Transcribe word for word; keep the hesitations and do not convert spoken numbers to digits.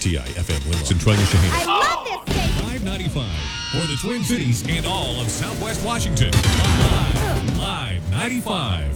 T I F M Winlow, Centralia, Shahina. I love this station. five ninety-five for the Twin Cities and all of Southwest Washington. Live, Live ninety-five.